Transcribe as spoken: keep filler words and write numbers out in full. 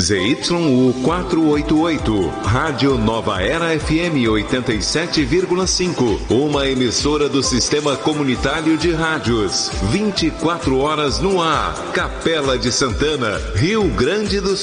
Z Y U quatrocentos e oitenta e oito, Rádio Nova Era F M oitenta e sete vírgula cinco, uma emissora do Sistema Comunitário de Rádios, vinte e quatro horas no ar, Capela de Santana, Rio Grande do Sul.